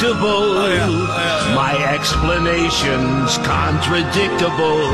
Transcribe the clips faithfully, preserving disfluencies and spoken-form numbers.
predictable. Oh, yeah. Oh, yeah. My explanation's contradictable.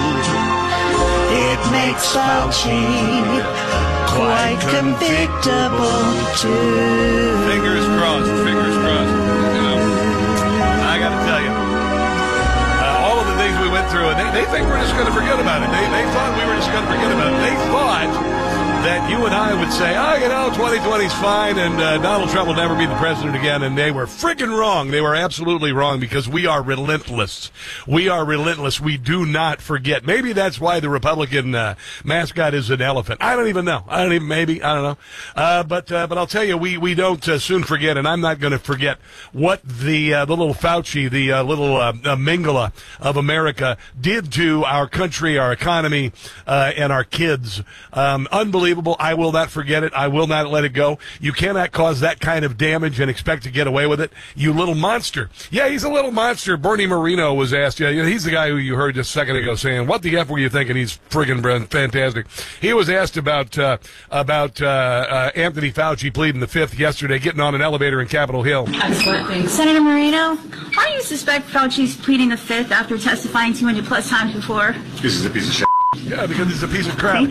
It makes Fauci quite convictable, too. Fingers crossed, fingers crossed. You know, I got to tell you, uh, all of the things we went through, and they, they think we're just going to forget about it. They, they thought we were just going to forget about it. They thought that you and I would say, oh, you know, twenty twenty's fine, and uh, Donald Trump will never be the president again, and they were freaking wrong. They were absolutely wrong, because we are relentless. We are relentless. We do not forget. Maybe that's why the Republican uh, mascot is an elephant. I don't even know. I don't even, maybe, I don't know. Uh, but uh, but I'll tell you, we, we don't uh, soon forget, and I'm not going to forget what the, uh, the little Fauci, the uh, little uh, uh, Mengele of America did to our country, our economy, uh, and our kids. Um, unbelievable. I will not forget it. I will not let it go. You cannot cause that kind of damage and expect to get away with it. You little monster. Yeah, he's a little monster. Bernie Moreno was asked, yeah, you know, he's the guy who you heard just a second ago saying, what the F were you thinking? He's friggin' fantastic. He was asked about uh, about uh, uh, Anthony Fauci pleading the fifth yesterday, getting on an elevator in Capitol Hill. Excellent. Thanks. Senator Moreno, why do you suspect Fauci's pleading the fifth after testifying two hundred plus times before? This is a piece of shit. Yeah, because he's a piece of crap.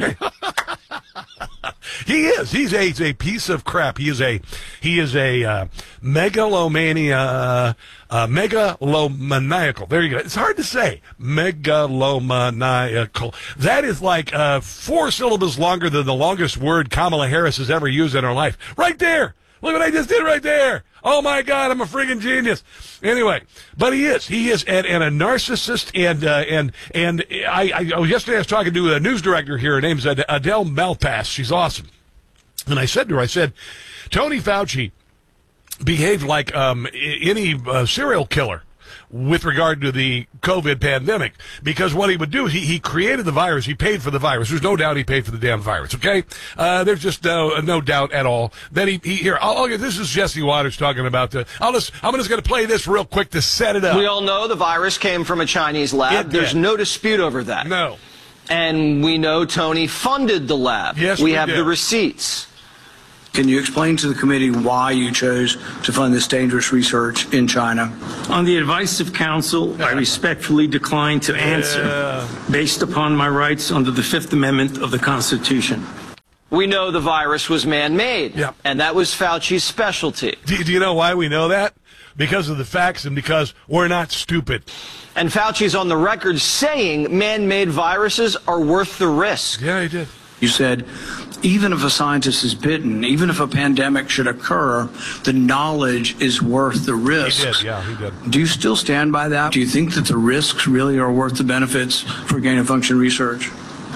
He is. He's a, he's a piece of crap. He is a he is a uh, megalomania, uh, megalomaniacal. There you go. It's hard to say. Megalomaniacal. That is like uh, four syllables longer than the longest word Kamala Harris has ever used in her life. Right there. Look what I just did right there. Oh, my God, I'm a friggin' genius. Anyway, but he is. He is and, and a narcissist. And uh, and and I, I yesterday I was talking to a news director here. Her name's Ad- Adele Malpass. She's awesome. And I said to her, I said, Tony Fauci behaved like um, any uh, serial killer with regard to the COVID pandemic, because what he would do is he, he created the virus. He paid for the virus. There's no doubt he paid for the damn virus. Okay, uh, there's just no no doubt at all. Then he, he here. I'll, I'll, this is Jesse Waters talking about the. I'll just I'm just going to play this real quick to set it up. We all know the virus came from a Chinese lab. It There's did. no dispute over that. No. And we know Tony funded the lab. Yes, we, we have did. the receipts. Can you explain to the committee why you chose to fund this dangerous research in China? On the advice of counsel, I respectfully decline to answer Yeah. based upon my rights under the Fifth Amendment of the Constitution. We know the virus was man-made, Yep. and that was Fauci's specialty. Do, do you know why we know that? Because of the facts and because we're not stupid. And Fauci's on the record saying man-made viruses are worth the risk. Yeah, he did. You said, even if a scientist is bitten, even if a pandemic should occur, the knowledge is worth the risks. He did, yeah, he did. Do you still stand by that? Do you think that the risks really are worth the benefits for gain-of-function research?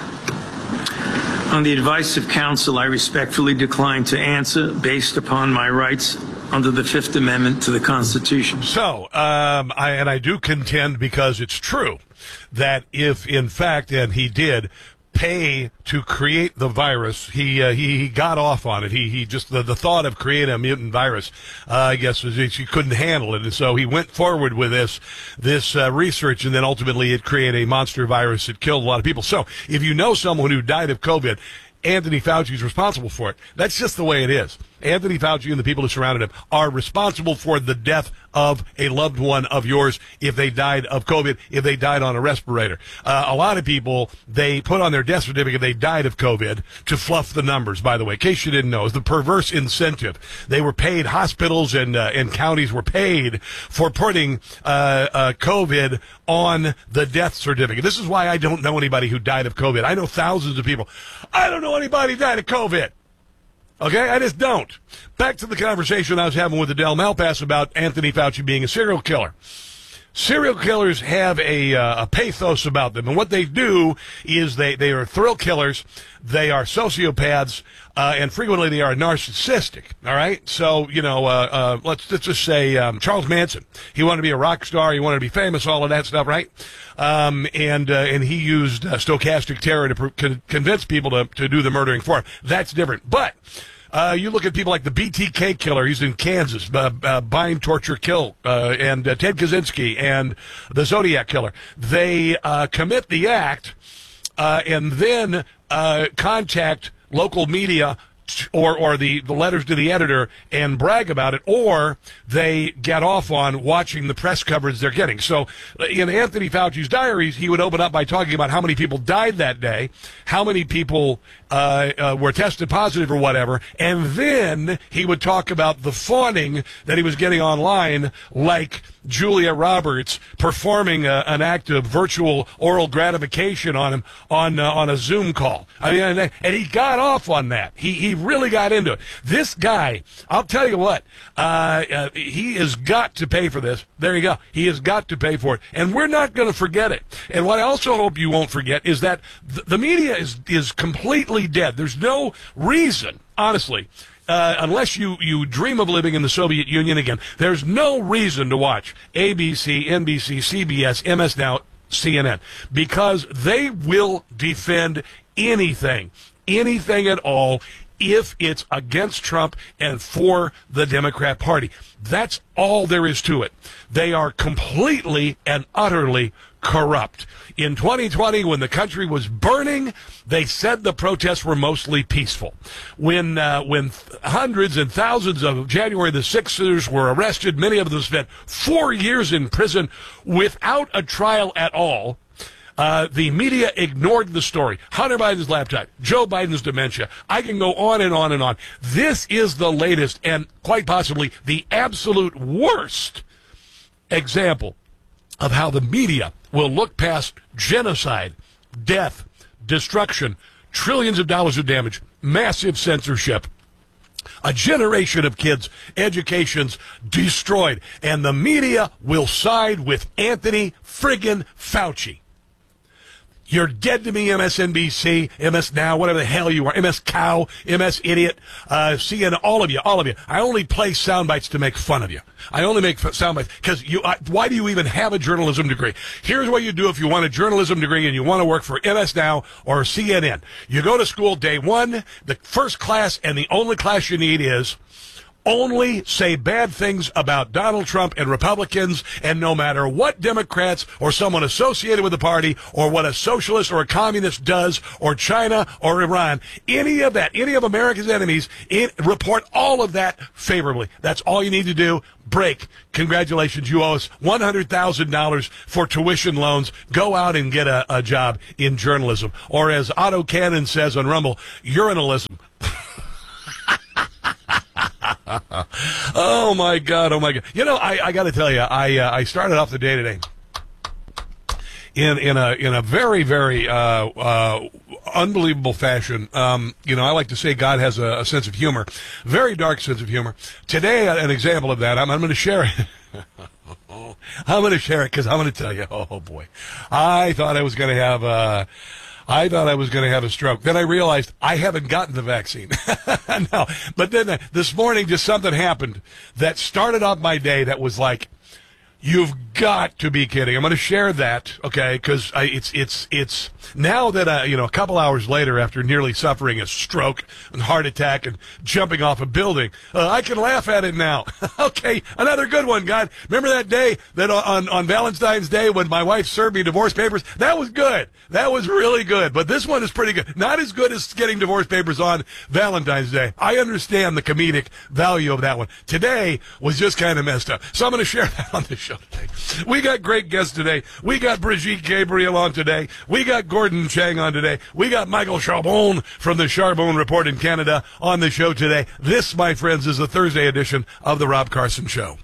On the advice of counsel, I respectfully decline to answer based upon my rights under the Fifth Amendment to the Constitution. So, um, I, and I do contend, because it's true, that if, in fact, and he did, pay to create the virus, he uh, he, he got off on it. He he just the, the thought of creating a mutant virus, uh, I guess, was he couldn't handle it, and so he went forward with this this uh, research, and then ultimately it created a monster virus that killed a lot of people. So if you know someone who died of COVID, Anthony Fauci is responsible for it. That's just the way it is. Anthony Fauci and the people who surrounded him are responsible for the death of a loved one of yours if they died of COVID, if they died on a respirator. Uh, a lot of people, they put on their death certificate they died of COVID to fluff the numbers, by the way, in case you didn't know. It's the perverse incentive. They were paid, hospitals and uh, and counties were paid for putting uh, uh, COVID on the death certificate. This is why I don't know anybody who died of COVID. I know thousands of people. I don't know anybody who died of COVID. Okay, I just don't. Back to the conversation I was having with Adele Malpass about Anthony Fauci being a serial killer. Serial killers have a, uh, a pathos about them, and what they do is they, they are thrill killers, they are sociopaths, uh, and frequently they are narcissistic, all right? So, you know, uh, uh, let's, let's just say um, Charles Manson. He wanted to be a rock star, he wanted to be famous, all of that stuff, right? Um, and uh, and he used uh, stochastic terror to pr- con- convince people to, to do the murdering for him. That's different. But uh, you look at people like the B T K killer. He's in Kansas. Uh, uh, bind, torture, kill. Uh, and uh, Ted Kaczynski and the Zodiac killer. They uh, commit the act uh, and then uh, contact local media or or the, the letters to the editor and brag about it, or they get off on watching the press coverage they're getting. So in Anthony Fauci's diaries, he would open up by talking about how many people died that day, how many people uh, uh, were tested positive or whatever, and then he would talk about the fawning that he was getting online, like Julia Roberts performing a, an act of virtual oral gratification on him on uh, on a Zoom call. I mean, and, and he got off on that. He he really got into it. This guy, I'll tell you what, uh, uh, he has got to pay for this. There you go. He has got to pay for it, and we're not going to forget it. And what I also hope you won't forget is that th- the media is is completely dead. There's no reason, honestly. Uh, unless you, you dream of living in the Soviet Union again, there's no reason to watch A B C, N B C, C B S, M S Now, C N N, because they will defend anything, anything at all, if it's against Trump and for the Democrat Party. That's all there is to it. They are completely and utterly corrupt. In twenty twenty, when the country was burning, they said the protests were mostly peaceful. When uh, when hundreds and thousands of January the sixers were arrested, many of them spent four years in prison without a trial at all. Uh, the media ignored the story. Hunter Biden's laptop, Joe Biden's dementia. I can go on and on and on. This is the latest and quite possibly the absolute worst example of how the media will look past genocide, death, destruction, trillions of dollars of damage, massive censorship, a generation of kids' educations destroyed, and the media will side with Anthony friggin' Fauci. You're dead to me, M S N B C, M S Now, whatever the hell you are, M S Cow, M S Idiot, uh, C N N, all of you, all of you. I only play sound bites to make fun of you. I only make sound bites because you. I, why do you even have a journalism degree? Here's what you do if you want a journalism degree and you want to work for M S Now or C N N. You go to school day one, the first class, and the only class you need is only say bad things about Donald Trump and Republicans, and no matter what Democrats or someone associated with the party or what a socialist or a communist does, or China or Iran, any of that, any of America's enemies, in, report all of that favorably. That's all you need to do. Break. Congratulations. You owe us one hundred thousand dollars for tuition loans. Go out and get a, a job in journalism. Or as Otto Cannon says on Rumble, urinalism. Oh my God! Oh my God! You know, I, I got to tell you, I uh, I started off the day today in in a in a very very uh, uh, unbelievable fashion. Um, you know, I like to say God has a, a sense of humor, very dark sense of humor. Today, an example of that, I'm, I'm going to share it. I'm going to share it because I'm going to tell you. Oh boy, I thought I was going to have. Uh, I thought I was going to have a stroke. Then I realized I haven't gotten the vaccine. No, but then uh, this morning, just something happened that started off my day that was like, you've got to be kidding. I'm going to share that, okay, because it's it's it's now that uh, you know, a couple hours later, after nearly suffering a stroke and heart attack and jumping off a building, uh, I can laugh at it now. Okay, another good one, God. Remember that day that on on Valentine's Day when my wife served me divorce papers? That was good. That was really good. But this one is pretty good. Not as good as getting divorce papers on Valentine's Day. I understand the comedic value of that one. Today was just kind of messed up. So I'm going to share that on the show today. We got great guests today. We got Brigitte Gabriel on today. We got Gordon Chang on today. We got Michael Charbon from the Charbon Report in Canada on the show today. This, my friends, is the Thursday edition of the Rob Carson Show.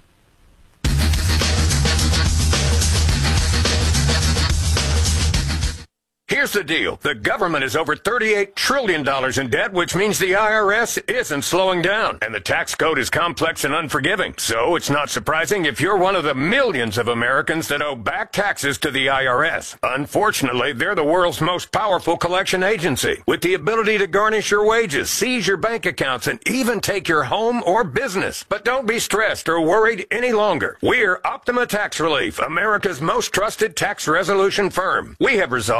Here's the deal. The government is over thirty-eight trillion dollars in debt, which means the I R S isn't slowing down. And the tax code is complex and unforgiving. So it's not surprising if you're one of the millions of Americans that owe back taxes to the I R S. Unfortunately, they're the world's most powerful collection agency, with the ability to garnish your wages, seize your bank accounts, and even take your home or business. But don't be stressed or worried any longer. We're Optima Tax Relief, America's most trusted tax resolution firm. We have resolved over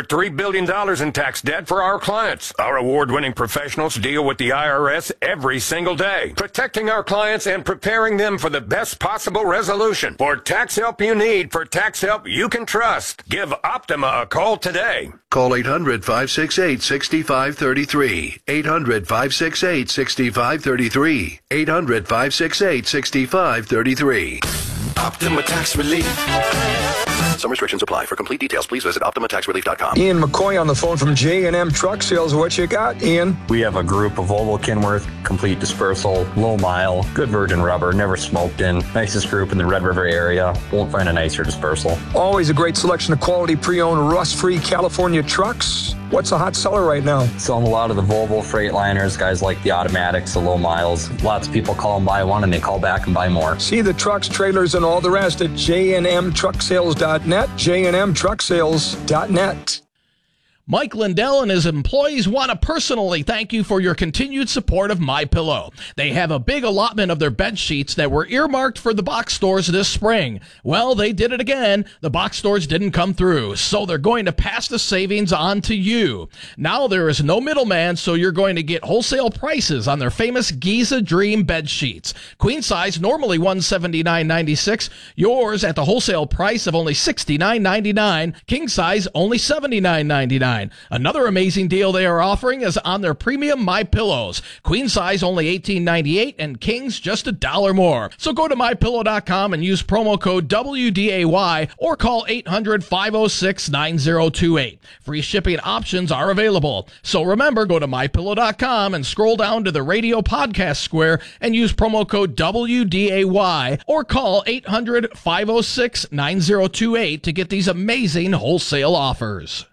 three billion dollars in tax debt for our clients. Our award-winning professionals deal with the I R S every single day, protecting our clients and preparing them for the best possible resolution. For tax help you need, for tax help you can trust, give Optima a call today. Call eight hundred, five six eight, six five three three. eight hundred, five six eight, six five three three. eight hundred, five six eight, six five three three. Optima Tax Relief. Some restrictions apply. For complete details, please visit Optima Tax Relief dot com. Ian McCoy on the phone from J and M Truck Sales. What you got, Ian? We have a group of Volvo Kenworth, complete dispersal, low mile, good virgin rubber, never smoked in. Nicest group in the Red River area. Won't find a nicer dispersal. Always a great selection of quality pre-owned, rust-free California trucks. What's a hot seller right now? Selling a lot of the Volvo Freightliners, guys like the automatics, the low miles. Lots of people call and buy one, and they call back and buy more. See the trucks, trailers, and all the rest at J and M Truck Sales dot net, J and M Truck Sales dot net. Mike Lindell and his employees want to personally thank you for your continued support of MyPillow. They have a big allotment of their bed sheets that were earmarked for the box stores this spring. Well, they did it again. The box stores didn't come through, so they're going to pass the savings on to you. Now there is no middleman, so you're going to get wholesale prices on their famous Giza Dream bed sheets. Queen size, normally one hundred seventy-nine ninety-six. Yours at the wholesale price of only sixty-nine ninety-nine. King size, only seventy-nine ninety-nine. Another amazing deal they are offering is on their premium My Pillows. Queen size only eighteen ninety-eight and kings just a dollar more. So go to my pillow dot com and use promo code W D A Y or call eight hundred, five oh six, nine oh two eight. Free shipping options are available. So remember, go to my pillow dot com and scroll down to the radio podcast square and use promo code W D A Y or call eight hundred, five oh six, nine oh two eight to get these amazing wholesale offers.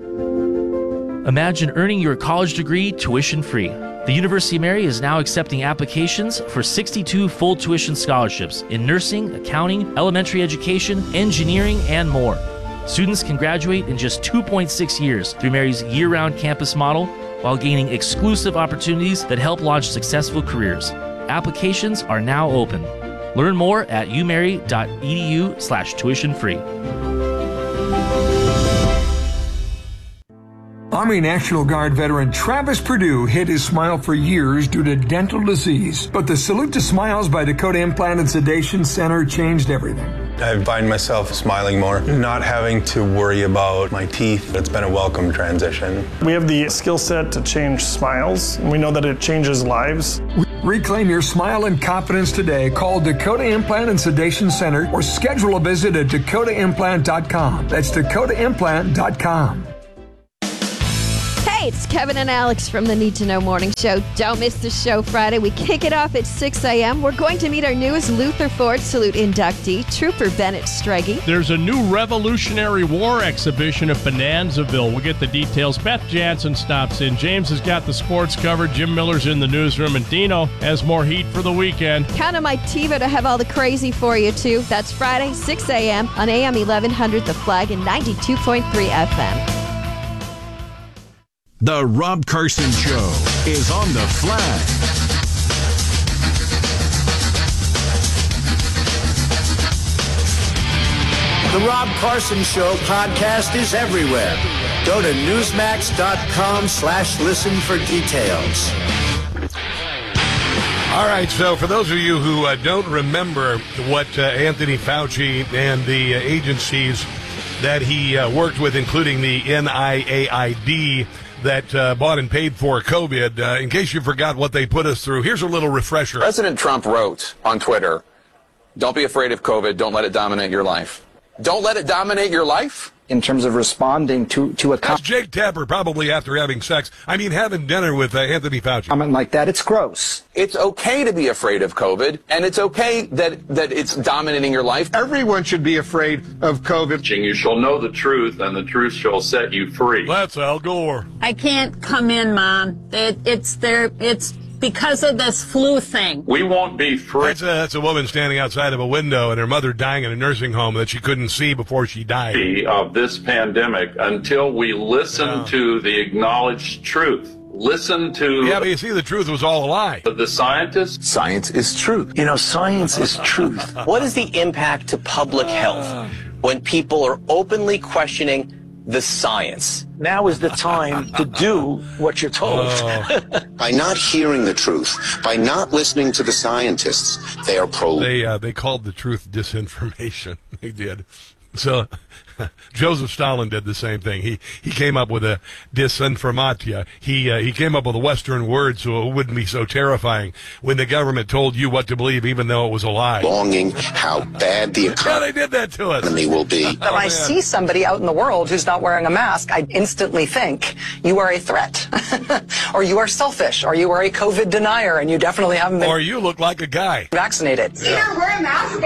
Imagine earning your college degree tuition-free. The University of Mary is now accepting applications for sixty-two full tuition scholarships in nursing, accounting, elementary education, engineering, and more. Students can graduate in just two point six years through Mary's year-round campus model while gaining exclusive opportunities that help launch successful careers. Applications are now open. Learn more at u mary dot e d u slash tuition free. Army National Guard veteran Travis Perdue hid his smile for years due to dental disease. But the Salute to Smiles by Dakota Implant and Sedation Center changed everything. I find myself smiling more, not having to worry about my teeth. It's been a welcome transition. We have the skill set to change smiles, and we know that it changes lives. Reclaim your smile and confidence today. Call Dakota Implant and Sedation Center or schedule a visit at dakota implant dot com. That's dakota implant dot com. Hey, it's Kevin and Alex from the Need to Know Morning Show. Don't miss the show Friday. We kick it off at six a.m. We're going to meet our newest Luther Ford Salute inductee, Trooper Bennett Strege. There's a new Revolutionary War exhibition at Bonanzaville. We'll get the details. Beth Jansen stops in. James has got the sports covered. Jim Miller's in the newsroom. And Dino has more heat for the weekend. Count on my TiVo to have all the crazy for you, too. That's Friday, six a.m. on A M eleven hundred The Flag and ninety-two point three F M. The Rob Carson Show is on the Flag. The Rob Carson Show podcast is everywhere. Go to newsmax.com slash listen for details. All right, so for those of you who uh, don't remember what uh, Anthony Fauci and the uh, agencies that he uh, worked with, including the N I A I D, that uh, bought and paid for COVID. Uh, in case you forgot what they put us through, here's a little refresher. President Trump wrote on Twitter, "Don't be afraid of COVID. Don't let it dominate your life." Don't let it dominate your life? In terms of responding to, to a... That's Jake Tapper, probably after having sex. I mean, having dinner with uh, Anthony Fauci. Comment like that, it's gross. It's okay to be afraid of COVID, and it's okay that, that it's dominating your life. Everyone should be afraid of COVID. You shall know the truth, and the truth shall set you free. That's Al Gore. I can't come in, Mom. It, it's there. It's... because of this flu thing. We won't be free. That's a, that's a woman standing outside of a window and her mother dying in a nursing home that she couldn't see before she died. Of this pandemic until we listen yeah. to the acknowledged truth. Listen to... Yeah, but you see, the truth was all a lie. The, the scientists? Science is truth. You know, science is truth. What is the impact to public health when people are openly questioning the science. Now is the time to do what you're told. Oh. By not hearing the truth, by not listening to the scientists, they are pro. They uh, they called the truth disinformation. They did. So Joseph Stalin did the same thing. He he came up with a disinformatia. He uh, he came up with a Western word so it wouldn't be so terrifying when the government told you what to believe, even though it was a lie. Longing how bad the economy yeah, they did that to us. will be. When I see somebody out in the world who's not wearing a mask, I instantly think you are a threat, or you are selfish, or you are a COVID denier, and you definitely haven't been. Or you look like a guy vaccinated. Yeah. You're wearing a mask.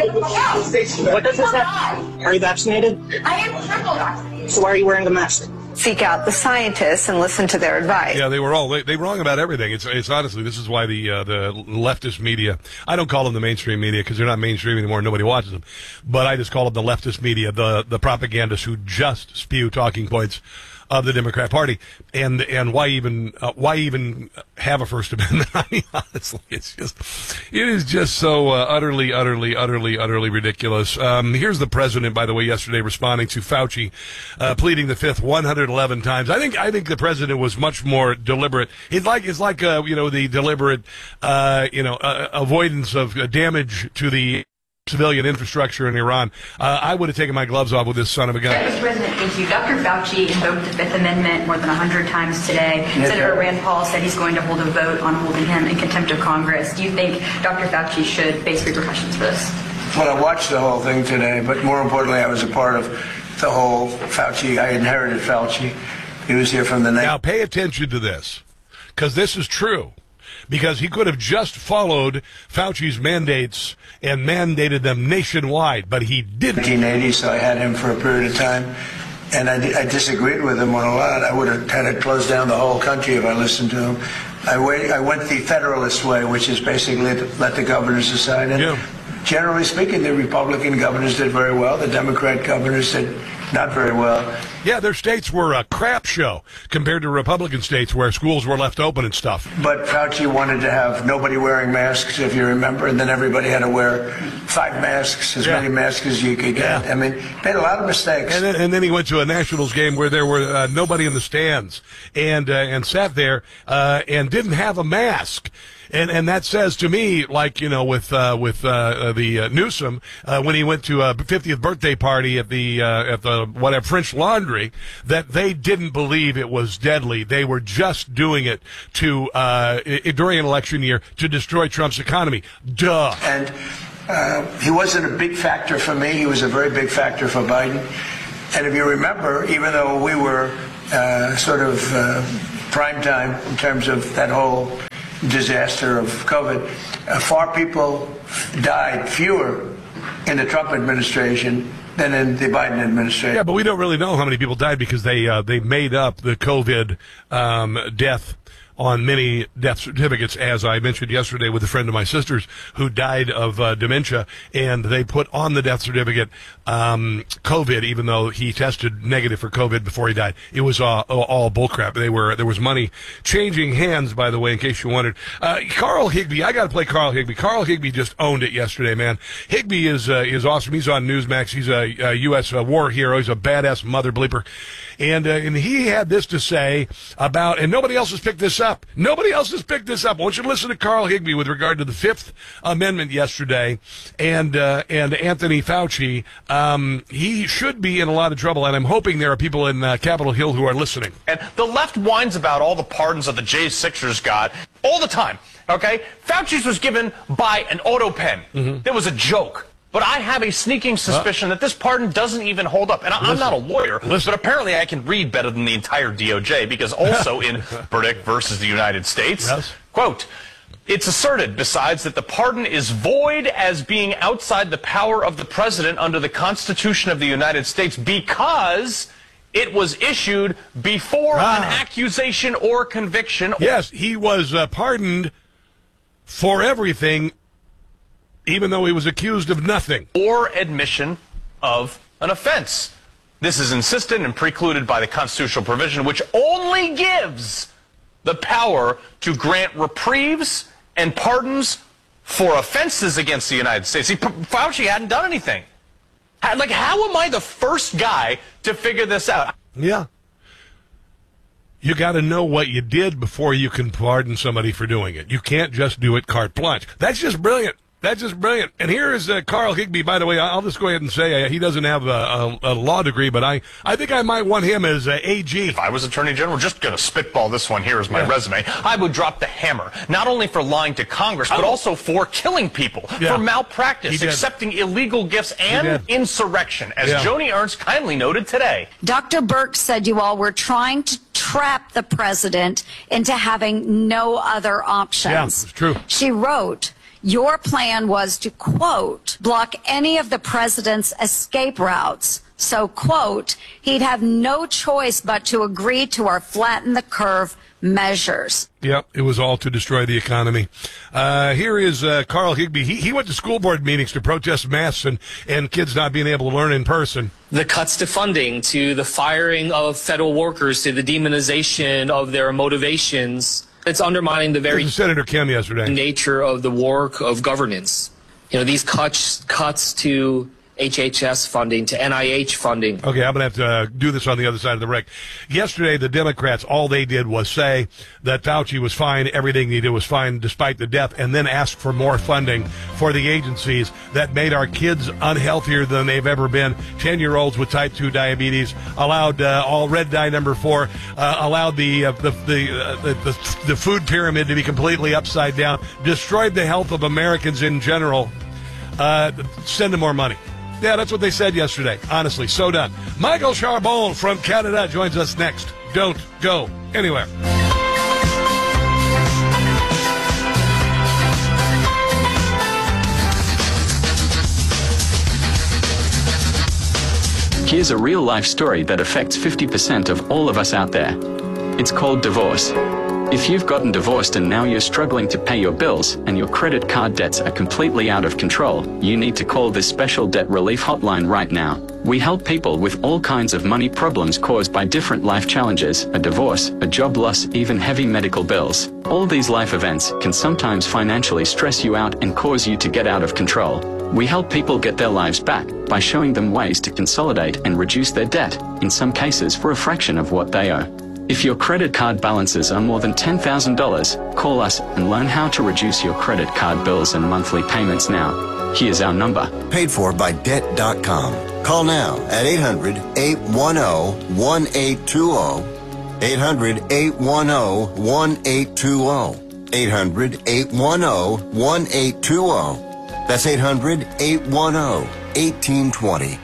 What does this have? Are you vaccinated? I am triple vaccinated. So why are you wearing the mask? Seek out the scientists and listen to their advice. Yeah, they were all they, they were wrong about everything. It's it's honestly this is why the uh, the leftist media. I don't call them the mainstream media because they're not mainstream anymore. Nobody watches them, but I just call them the leftist media, the the propagandists who just spew talking points of the Democrat Party. And and why even uh, why even have a First Amendment? I mean, honestly, it's just it is just so uh, utterly, utterly, utterly, utterly ridiculous. Um, here's the president, by the way, yesterday responding to Fauci, uh, pleading the fifth one hundred eleven times. I think I think the president was much more deliberate. It's like it's like uh, you know the deliberate uh, you know uh, avoidance of uh, damage to the civilian infrastructure in Iran. Uh, I would have taken my gloves off with this son of a gun. Mister President, thank you. Doctor Fauci invoked the Fifth Amendment more than one hundred times today. Yes, Senator sir. Rand Paul said he's going to hold a vote on holding him in contempt of Congress. Do you think Doctor Fauci should face repercussions for this? Well, I watched the whole thing today, but more importantly, I was a part of the whole Fauci. I inherited Fauci. He was here from the night. Now, pay attention to this, because this is true. Because he could have just followed Fauci's mandates and mandated them nationwide, but he didn't. nineteen eighty, so I had him for a period of time, and I, I disagreed with him on a lot. I would have had to close down the whole country if I listened to him. I, wait, I went the Federalist way, which is basically to let the governors decide. And yeah. Generally speaking, the Republican governors did very well. The Democrat governors did not very well. Yeah, their states were a crap show compared to Republican states where schools were left open and stuff. But Fauci wanted to have nobody wearing masks, if you remember, and then everybody had to wear five masks, as yeah. many masks as you could get. Yeah. I mean, made a lot of mistakes. And then, and then he went to a Nationals game where there were uh, nobody in the stands and uh, and sat there uh, and didn't have a mask. And and that says to me, like, you know, with uh, with uh, the uh, Newsom uh, when he went to a fiftieth birthday party at the uh, at the whatever French Laundry, that they didn't believe it was deadly. They were just doing it to uh, I- during an election year to destroy Trump's economy. Duh. And uh, he wasn't a big factor for me. He was a very big factor for Biden. And if you remember, even though we were uh, sort of uh, prime time in terms of that whole disaster of COVID, uh, far people died, fewer in the Trump administration than in the Biden administration. Yeah, but we don't really know how many people died because they uh, they made up the COVID um, death on many death certificates, as I mentioned yesterday with a friend of my sister's who died of uh, dementia, and they put on the death certificate um, COVID, even though he tested negative for COVID before he died. It was uh, all bullcrap. They were there was money changing hands, by the way, in case you wondered. Uh, Carl Higbie, I got to play Carl Higbie. Carl Higbie just owned it yesterday, man. Higbie is uh, is awesome. He's on Newsmax. He's a, a U S Uh, war hero. He's a badass mother bleeper. And uh, and he had this to say about, and nobody else has picked this up. Nobody else has picked this up. I want you to listen to Carl Higbie with regard to the Fifth Amendment yesterday, and uh, and Anthony Fauci. Um, he should be in a lot of trouble, and I'm hoping there are people in uh, Capitol Hill who are listening. And the left whines about all the pardons that the J Sixers got all the time. Okay, Fauci's was given by an auto pen. Mm-hmm. There was a joke. But I have a sneaking suspicion uh, that this pardon doesn't even hold up. And I, I'm not a lawyer, listen. But apparently I can read better than the entire D O J, because also in Burdick versus the United States, yes. quote, it's asserted, besides, that the pardon is void as being outside the power of the president under the Constitution of the United States because it was issued before ah. an accusation or conviction. Yes, he was uh, pardoned for everything, even though he was accused of nothing. Or admission of an offense. This is insisted and precluded by the constitutional provision, which only gives the power to grant reprieves and pardons for offenses against the United States. See, Fauci hadn't done anything. Like, how am I the first guy to figure this out? Yeah. You got to know what you did before you can pardon somebody for doing it. You can't just do it carte blanche. That's just brilliant. That's just brilliant. And here is uh, Carl Higbee. By the way, I'll just go ahead and say uh, he doesn't have a, a, a law degree, but I, I think I might want him as uh, A G. If I was Attorney General, just going to spitball this one here as my yeah. resume, I would drop the hammer, not only for lying to Congress, but oh. also for killing people, yeah. for malpractice, accepting illegal gifts, and insurrection, as yeah. Joni Ernst kindly noted today. Doctor Burke said you all were trying to trap the president into having no other options. Yeah, it's true. She wrote, your plan was to, quote, block any of the president's escape routes. So, quote, he'd have no choice but to agree to our flatten the curve measures. Yep, it was all to destroy the economy. Uh, here is uh, Carl Higbee. He, he went to school board meetings to protest masks and, and kids not being able to learn in person. The cuts to funding, to the firing of federal workers, to the demonization of their motivations. It's undermining the very Senator Kim yesterday. nature of the work of governance. You know, these cuts cuts to H H S funding, to N I H funding. Okay, I'm going to have to uh, do this on the other side of the break. Yesterday, the Democrats, all they did was say that Fauci was fine, everything he did was fine despite the death, and then ask for more funding for the agencies that made our kids unhealthier than they've ever been. ten-year-olds with type two diabetes, allowed uh, all red dye number four, uh, allowed the, uh, the, the, uh, the, the, the food pyramid to be completely upside down, destroyed the health of Americans in general. Uh, send them more money. Yeah, that's what they said yesterday. Honestly, so done. Michael Charbon from Canada joins us next. Don't go anywhere. Here's a real-life story that affects fifty percent of all of us out there. It's called divorce. If you've gotten divorced and now you're struggling to pay your bills and your credit card debts are completely out of control, you need to call this special debt relief hotline right now. We help people with all kinds of money problems caused by different life challenges, a divorce, a job loss, even heavy medical bills. All these life events can sometimes financially stress you out and cause you to get out of control. We help people get their lives back by showing them ways to consolidate and reduce their debt, in some cases for a fraction of what they owe. If your credit card balances are more than ten thousand dollars, call us and learn how to reduce your credit card bills and monthly payments now. Here's our number. Paid for by debt dot com. Call now at eight hundred, eight one zero, one eight two zero. eight hundred, eight one zero, one eight two zero. eight hundred, eight one zero, one eight two zero. That's eight hundred, eight one zero, one eight two zero.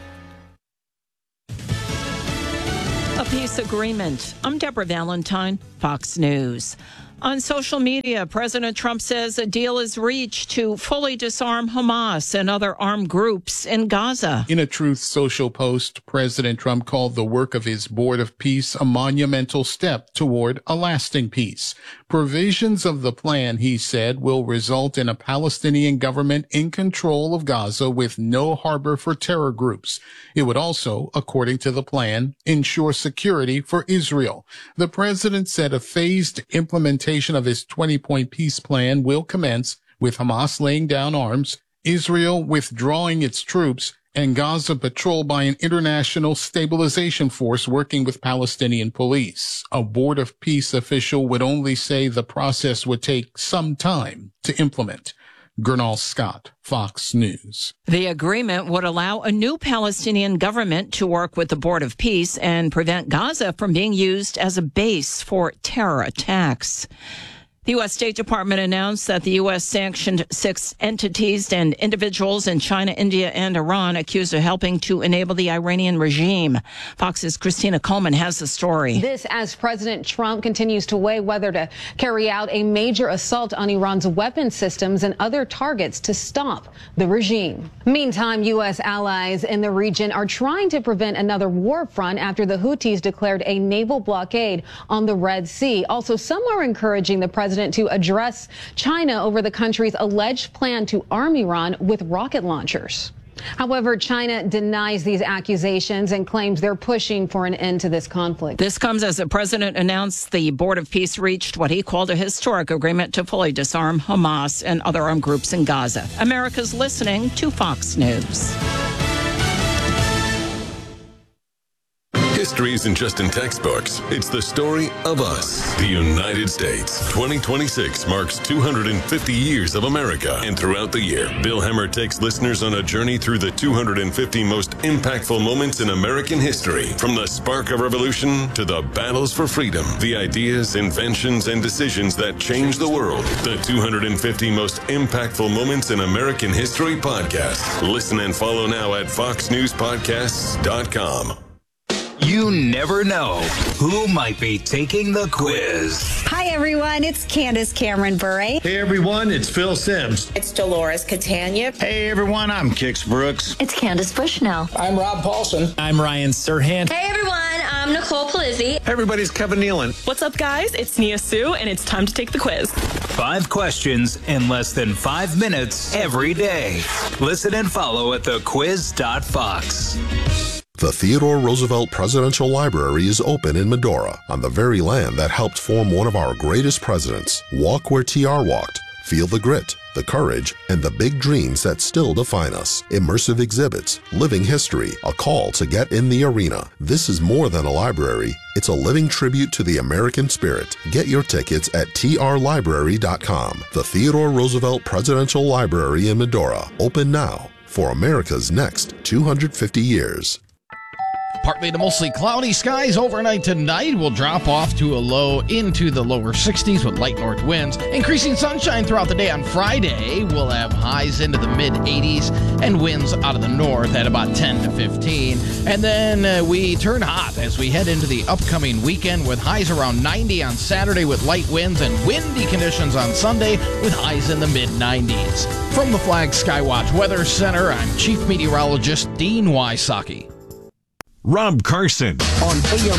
A peace agreement. I'm Deborah Valentine, Fox News. On social media, President Trump says a deal is reached to fully disarm Hamas and other armed groups in Gaza. In a Truth Social post, President Trump called the work of his Board of Peace a monumental step toward a lasting peace. Provisions of the plan, he said, will result in a Palestinian government in control of Gaza with no harbor for terror groups. It would also, according to the plan, ensure security for Israel. The president said a phased implementation of his twenty-point peace plan will commence with Hamas laying down arms, Israel withdrawing its troops, and Gaza patrolled by an international stabilization force working with Palestinian police. A Board of Peace official would only say the process would take some time to implement. Gernal Scott, Fox News. The agreement would allow a new Palestinian government to work with the Board of Peace and prevent Gaza from being used as a base for terror attacks. The U S State Department announced that the U S sanctioned six entities and individuals in China, India, and Iran accused of helping to enable the Iranian regime. Fox's Christina Coleman has the story. This as President Trump continues to weigh whether to carry out a major assault on Iran's weapon systems and other targets to stop the regime. Meantime, U S allies in the region are trying to prevent another war front after the Houthis declared a naval blockade on the Red Sea. Also, some are encouraging the president to address China over the country's alleged plan to arm Iran with rocket launchers. However, China denies these accusations and claims they're pushing for an end to this conflict. This comes as the president announced the Board of Peace reached what he called a historic agreement to fully disarm Hamas and other armed groups in Gaza. America's listening to Fox News. History isn't just in textbooks. It's the story of us, the United States. twenty twenty-six marks two hundred fifty years of America. And throughout the year, Bill Hemmer takes listeners on a journey through the two hundred fifty most impactful moments in American history. From the spark of revolution to the battles for freedom, the ideas, inventions, and decisions that changed the world. The two hundred fifty most impactful moments in American history podcast. Listen and follow now at fox news podcasts dot com. You never know who might be taking the quiz. Hi, everyone. It's Candace Cameron Bure. Hey, everyone. It's Phil Sims. It's Dolores Catania. Hey, everyone. I'm Kix Brooks. It's Candace Bushnell. I'm Rob Paulson. I'm Ryan Serhant. Hey, everyone. I'm Nicole Palizzi. Hey, everybody's Kevin Nealon. What's up, guys? It's Nia Sue, and it's time to take the quiz. Five questions in less than five minutes every day. Listen and follow at the quiz dot fox. The Theodore Roosevelt Presidential Library is open in Medora, on the very land that helped form one of our greatest presidents. Walk where T R walked. Feel the grit, the courage, and the big dreams that still define us. Immersive exhibits, living history, a call to get in the arena. This is more than a library. It's a living tribute to the American spirit. Get your tickets at T R library dot com. The Theodore Roosevelt Presidential Library in Medora. Open now for America's next two hundred fifty years. Partly to mostly cloudy skies overnight tonight. Will drop off to a low into the lower sixties with light north winds. Increasing sunshine throughout the day on Friday. We'll have highs into the mid eighties and winds out of the north at about ten to fifteen. And then uh, we turn hot as we head into the upcoming weekend with highs around ninety on Saturday with light winds and windy conditions on Sunday with highs in the mid nineties. From the Flag Skywatch Weather Center, I'm Chief Meteorologist Dean Wysocki. Rob Carson on A M